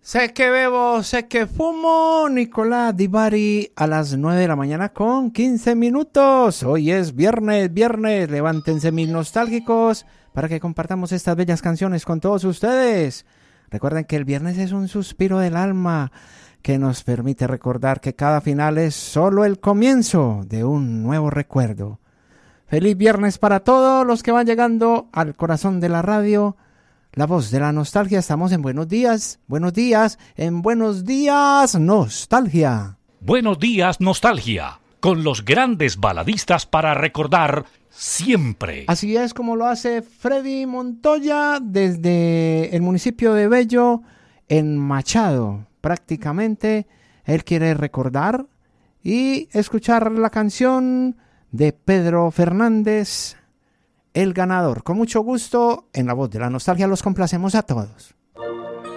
Sé que bebo, sé que fumo, Nicolás Di Bari a las 9 de la mañana con 15 minutos. Hoy es viernes, levántense mis nostálgicos para que compartamos estas bellas canciones con todos ustedes. Recuerden que el viernes es un suspiro del alma que nos permite recordar que cada final es solo el comienzo de un nuevo recuerdo. Feliz viernes para todos los que van llegando al corazón de la radio. La voz de la nostalgia, estamos en Buenos Días, en Buenos Días Nostalgia. Buenos Días Nostalgia, con los grandes baladistas para recordar siempre. Así es como lo hace Freddy Montoya desde el municipio de Bello, en Machado. Prácticamente él quiere recordar y escuchar la canción de Pedro Fernández, El Ganador. Con mucho gusto, en la voz de la nostalgia los complacemos a todos.